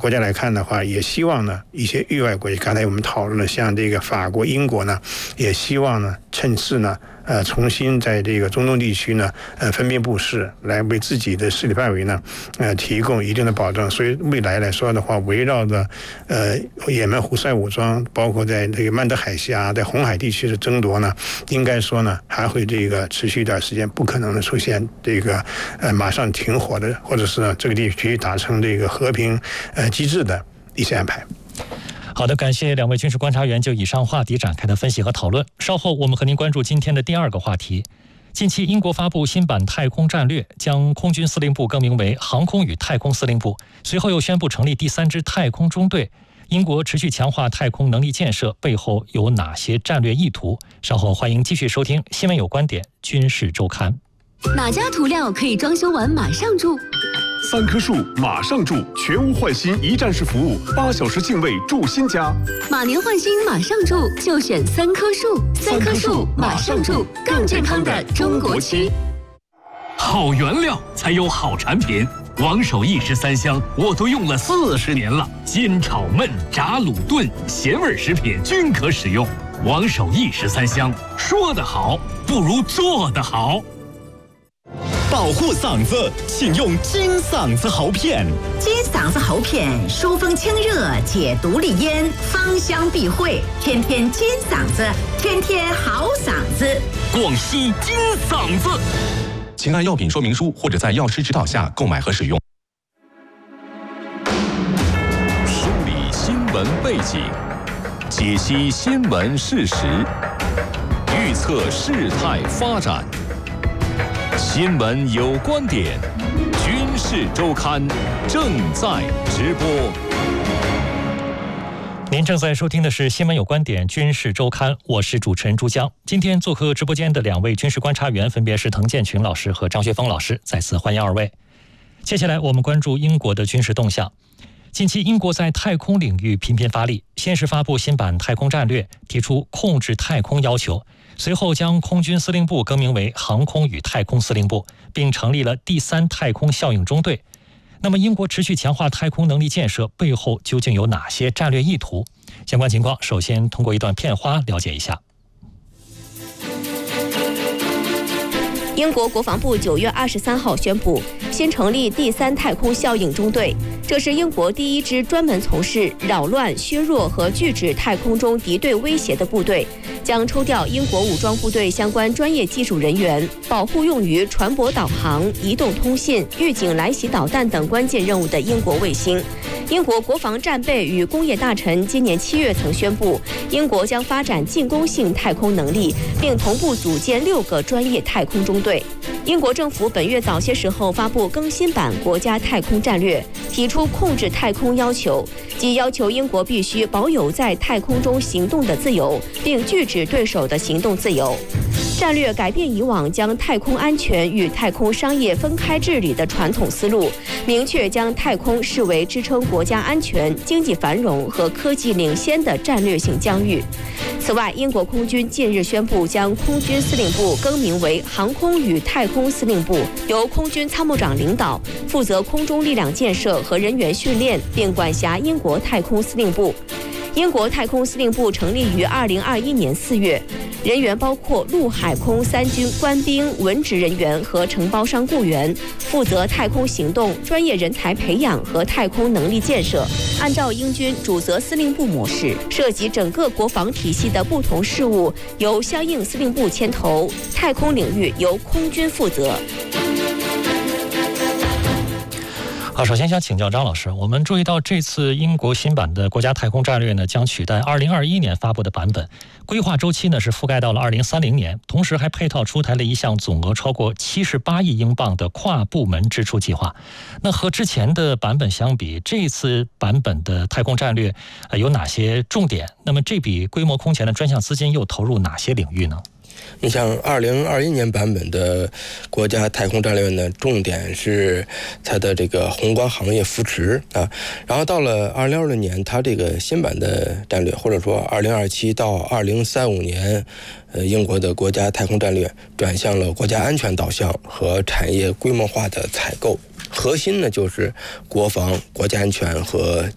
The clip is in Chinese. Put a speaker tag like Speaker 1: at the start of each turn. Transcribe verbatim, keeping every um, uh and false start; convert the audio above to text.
Speaker 1: 国家来看的话，也希望呢一些域外国家，刚才我们讨论了，像这个法国、英国呢，也希望呢趁势呢。呃，重新在这个中东地区呢，呃，分兵布势，来为自己的势力范围呢，呃，提供一定的保障。所以未来来说的话，围绕着呃也门胡塞武装，包括在这个曼德海峡、在红海地区的争夺呢，应该说呢，还会这个持续一段时间，不可能的出现这个呃马上停火的，或者是呢这个地区达成这个和平呃机制的一些安排。
Speaker 2: 好的，感谢两位军事观察员就以上话题展开的分析和讨论。稍后我们和您关注今天的第二个话题。近期英国发布新版太空战略，将空军司令部更名为航空与太空司令部，随后又宣布成立第三支太空中队。英国持续强化太空能力建设，背后有哪些战略意图？稍后欢迎继续收听《新闻有观点·军事周刊》。
Speaker 3: 哪家涂料可以装修完马上住？
Speaker 4: 三棵树马上住，全屋换新一站式服务，八小时净位住新家。
Speaker 3: 马年换新马上住，就选三棵树。三棵树马上住，更健康的中国区。
Speaker 5: 好原料才有好产品。王守义十三香我都用了四十年了，煎炒焖炸卤炖咸味食品均可使用。王守义十三香，说得好不如做得好。
Speaker 6: 保护嗓子，请用金嗓子喉片。
Speaker 7: 金嗓子喉片疏风清热，解毒利咽，芳香避秽，天天金嗓子，天天好嗓子。
Speaker 5: 广西金嗓子。
Speaker 8: 请按药品说明书或者在药师指导下购买和使用。
Speaker 9: 梳理新闻背景，解析新闻事实，预测事态发展。新闻有观点，军事周刊正在直播。
Speaker 2: 您正在收听的是《新闻有观点·军事周刊》，我是主持人朱江。今天做客直播间的两位军事观察员分别是滕建群老师和张学峰老师，再次欢迎二位。接下来我们关注英国的军事动向。近期英国在太空领域频频发力，先是发布新版太空战略，提出控制太空要求，随后将空军司令部更名为航空与太空司令部，并成立了第三太空效应中队。那么英国持续强化太空能力建设背后究竟有哪些战略意图？相关情况首先通过一段片花了解一下。
Speaker 10: 英国国防部九月二十三号宣布，新成立第三太空效应中队，这是英国第一支专门从事扰乱、削弱和拒止太空中敌对威胁的部队，将抽调英国武装部队相关专业技术人员，保护用于船舶导航、移动通信、预警来袭导弹等关键任务的英国卫星。英国国防战备与工业大臣今年七月曾宣布，英国将发展进攻性太空能力，并同步组建六个专业太空中队。英国政府本月早些时候发布更新版国家太空战略，提出控制太空要求，即要求英国必须保有在太空中行动的自由，并拒止对手的行动自由。战略改变以往将太空安全与太空商业分开治理的传统思路，明确将太空视为支撑国家安全、经济繁荣和科技领先的战略性疆域。此外，英国空军近日宣布将空军司令部更名为航空与太空司令部，由空军参谋长领导，负责空中力量建设和人员训练，并管辖英国太空司令部。英国太空司令部成立于二零二一年四月，人员包括陆海空三军官兵、文职人员和承包商雇员，负责太空行动、专业人才培养和太空能力建设。按照英军主责司令部模式，涉及整个国防体系的不同事务由相应司令部牵头，太空领域由空军负责。
Speaker 2: 好，首先想请教张老师，我们注意到这次英国新版的国家太空战略呢，将取代二零二一年发布的版本，规划周期呢是覆盖到了二零三零年，同时还配套出台了一项总额超过七十八亿英镑的跨部门支出计划。那和之前的版本相比，这次版本的太空战略呃有哪些重点？那么这笔规模空前的专项资金又投入哪些领域呢？
Speaker 11: 你像二零二一年版本的国家太空战略呢，重点是它的这个宏观行业扶持啊，然后到了二零二六年，它这个新版的战略，或者说二零二七到二零三五年，呃，英国的国家太空战略转向了国家安全导向和产业规模化的采购。核心呢就是国防、国家安全和